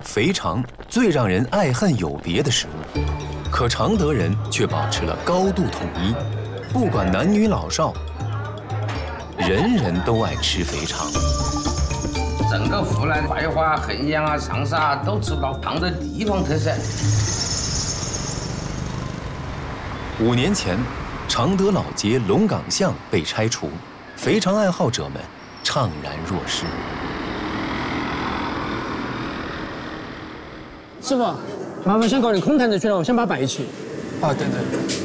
肥肠最让人爱恨有别的食物，可常德人却保持了高度统一，不管男女老少，人人都爱吃肥肠。 整个湖南、怀化、衡阳啊、长沙都知道肠的地方特色。 5年前，常德老街龙岗巷被拆除，肥肠爱好者们怅然若失。 师傅，麻烦先搞点空坛子去了，我先把它摆一起。 啊，对对。